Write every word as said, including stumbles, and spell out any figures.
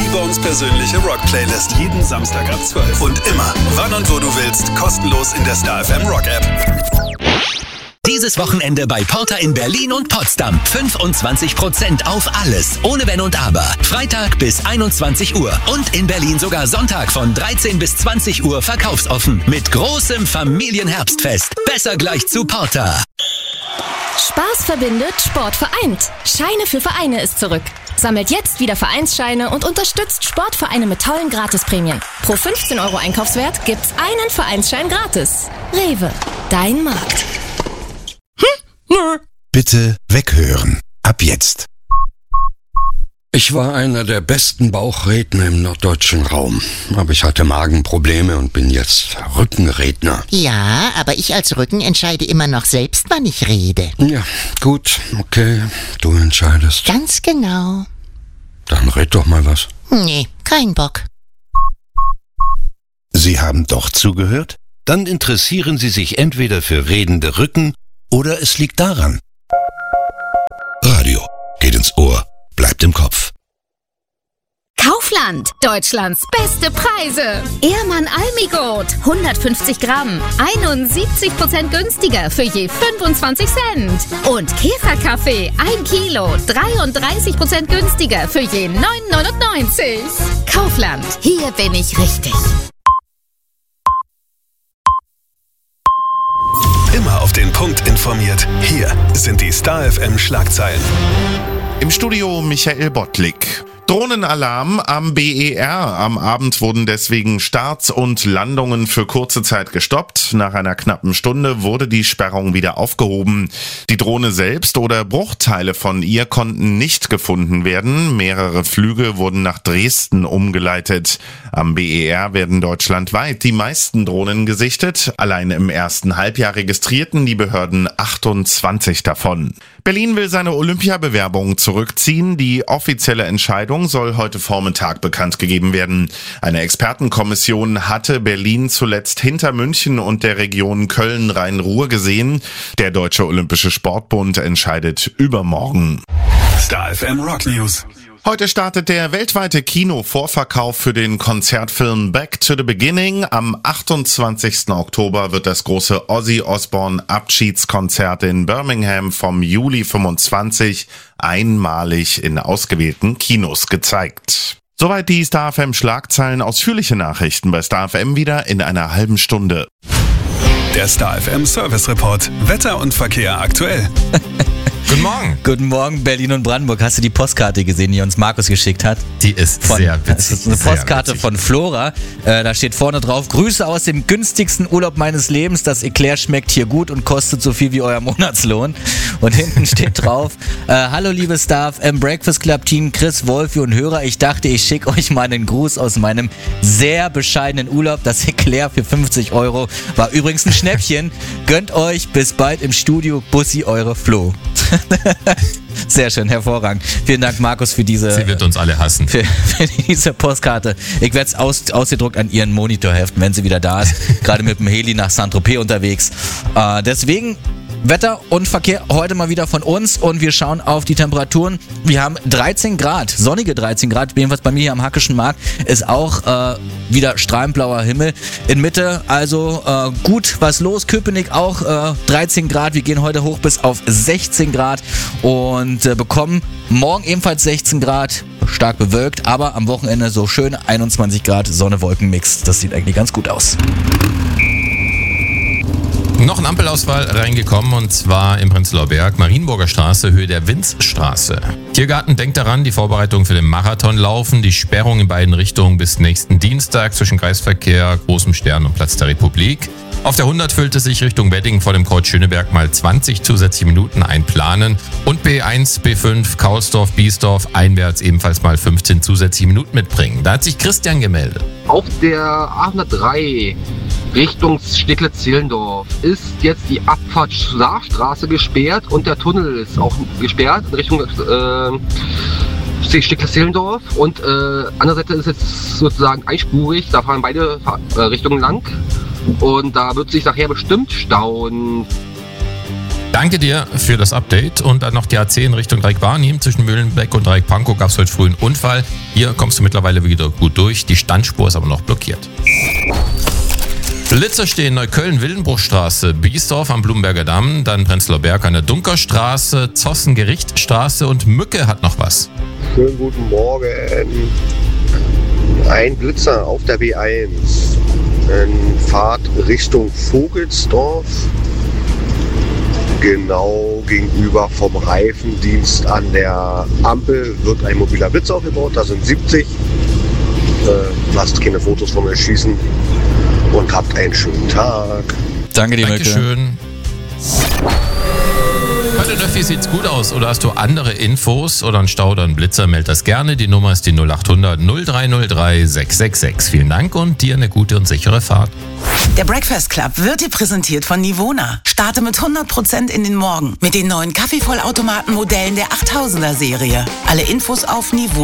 T-Bones persönliche Rock-Playlist. Jeden Samstag ab zwölf. Und immer, wann und wo du willst, kostenlos in der Star F M Rock-App. Dieses Wochenende bei Porter in Berlin und Potsdam. fünfundzwanzig Prozent auf alles, ohne Wenn und Aber. Freitag bis einundzwanzig Uhr. Und in Berlin sogar Sonntag von dreizehn bis zwanzig Uhr verkaufsoffen. Mit großem Familienherbstfest. Besser gleich zu Porter. Spaß verbindet, Sport vereint. Scheine für Vereine ist zurück. Sammelt jetzt wieder Vereinsscheine und unterstützt Sportvereine mit tollen Gratisprämien. Pro fünfzehn Euro Einkaufswert gibt's einen Vereinsschein gratis. Rewe, dein Markt. Bitte weghören. Ab jetzt. Ich war einer der besten Bauchredner im norddeutschen Raum. Aber ich hatte Magenprobleme und bin jetzt Rückenredner. Ja, aber ich als Rücken entscheide immer noch selbst, wann ich rede. Ja, gut, okay, du entscheidest. Ganz genau. Dann red doch mal was. Nee, kein Bock. Sie haben doch zugehört? Dann interessieren Sie sich entweder für redende Rücken oder es liegt daran. Radio geht ins Ohr, bleibt im Kopf. Kaufland, Deutschlands beste Preise. Ehrmann Almigurt, hundertfünfzig Gramm, einundsiebzig Prozent günstiger für je fünfundzwanzig Cent. Und Käferkaffee, ein Kilo, dreiunddreißig Prozent günstiger für je neun neunundneunzig. Kaufland, hier bin ich richtig. Immer auf den Punkt informiert. Hier sind die Star F M Schlagzeilen. Im Studio Michael Bottlik. Drohnenalarm am B E R. Am Abend wurden deswegen Starts und Landungen für kurze Zeit gestoppt. Nach einer knappen Stunde wurde die Sperrung wieder aufgehoben. Die Drohne selbst oder Bruchteile von ihr konnten nicht gefunden werden. Mehrere Flüge wurden nach Dresden umgeleitet. Am B E R werden deutschlandweit die meisten Drohnen gesichtet. Allein im ersten Halbjahr registrierten die Behörden achtundzwanzig davon. Berlin will seine Olympiabewerbung zurückziehen. Die offizielle Entscheidung soll heute Vormittag bekannt gegeben werden. Eine Expertenkommission hatte Berlin zuletzt hinter München und der Region Köln-Rhein-Ruhr gesehen. Der Deutsche Olympische Sportbund entscheidet übermorgen. Star F M Rock News. Heute startet der weltweite Kino-Vorverkauf für den Konzertfilm Back to the Beginning. Am achtundzwanzigsten Oktober wird das große Ozzy Osbourne Abschiedskonzert in Birmingham vom Juli fünfundzwanzig einmalig in ausgewählten Kinos gezeigt. Soweit die Star F M Schlagzeilen. Ausführliche Nachrichten bei Star F M wieder in einer halben Stunde. Der Star F M Service Report. Wetter und Verkehr aktuell. Guten Morgen. Guten Morgen, Berlin und Brandenburg. Hast du die Postkarte gesehen, die uns Markus geschickt hat? Die ist von, sehr witzig. Das ist eine Postkarte von Flora. Äh, da steht vorne drauf: Grüße aus dem günstigsten Urlaub meines Lebens. Das Eclair schmeckt hier gut und kostet so viel wie euer Monatslohn. Und hinten steht drauf: äh, Hallo liebe Staff, im Breakfast Club Team Chris, Wolfi und Hörer. Ich dachte, ich schicke euch mal einen Gruß aus meinem sehr bescheidenen Urlaub. Das Eclair für fünfzig Euro war übrigens ein Schnäppchen. Gönnt euch, bis bald im Studio. Bussi, eure Flo. Sehr schön, hervorragend. Vielen Dank, Markus, für diese... Sie wird uns alle hassen. Für, für diese Postkarte. Ich werde es aus, ausgedruckt an Ihren Monitor heften, wenn sie wieder da ist. Gerade mit dem Heli nach Saint-Tropez unterwegs. Äh, deswegen... Wetter und Verkehr heute mal wieder von uns und wir schauen auf die Temperaturen. Wir haben dreizehn Grad, sonnige dreizehn Grad, jedenfalls bei mir hier am Hackischen Markt, ist auch äh, wieder strahlend blauer Himmel. In Mitte also äh, gut was los, Köpenick auch äh, dreizehn Grad, wir gehen heute hoch bis auf sechzehn Grad und äh, bekommen morgen ebenfalls sechzehn Grad, stark bewölkt, aber am Wochenende so schön einundzwanzig Grad Sonne-Wolken-Mix. Das sieht eigentlich ganz gut aus. Noch ein Ampelausfall reingekommen und zwar im Prenzlauer Berg, Marienburger Straße, Höhe der Winzstraße. Tiergarten denkt daran, die Vorbereitungen für den Marathon laufen, die Sperrung in beiden Richtungen bis nächsten Dienstag zwischen Kreisverkehr, Großem Stern und Platz der Republik. Auf der hundert füllte sich Richtung Wedding vor dem Kreuz Schöneberg mal zwanzig zusätzliche Minuten einplanen und B eins, B fünf, Kaulsdorf, Biesdorf einwärts ebenfalls mal fünfzehn zusätzliche Minuten mitbringen. Da hat sich Christian gemeldet. Auf der A hundertdrei Richtung Steglitz-Zehlendorf ist jetzt die Abfahrt Saarstraße gesperrt und der Tunnel ist auch gesperrt in Richtung äh, Steglitz-Zehlendorf und äh, andererseits ist jetzt sozusagen einspurig, da fahren beide äh, Richtungen lang und da wird sich nachher bestimmt stauen. Danke dir für das Update und dann noch die A zehn Richtung Dreieck-Barnim. Zwischen Mühlenbeck und Dreieck-Pankow gab es heute früh einen Unfall. Hier kommst du mittlerweile wieder gut durch. Die Standspur ist aber noch blockiert. Blitzer stehen Neukölln-Wildenbruchstraße, Biesdorf am Blumenberger Damm, dann Prenzlauer Berg an der Dunkerstraße, Zossen-Gerichtstraße und Mücke hat noch was. Schönen guten Morgen. Ein Blitzer auf der B eins. In Fahrt Richtung Vogelsdorf. Genau gegenüber vom Reifendienst an der Ampel wird ein mobiler Blitzer aufgebaut. Da sind siebzig. Äh, lasst keine Fotos von mir schießen. Und habt einen schönen Tag. Danke dir, Mücke. Dankeschön. Heute, Löffi, sieht's gut aus. Oder hast du andere Infos oder einen Stau oder einen Blitzer? Meld das gerne. Die Nummer ist die null acht hundert null drei null drei sechs sechs sechs. Vielen Dank und dir eine gute und sichere Fahrt. Der Breakfast Club wird dir präsentiert von Nivona. Starte mit hundert Prozent in den Morgen mit den neuen Kaffeevollautomaten-Modellen der achttausender Serie. Alle Infos auf Nivona.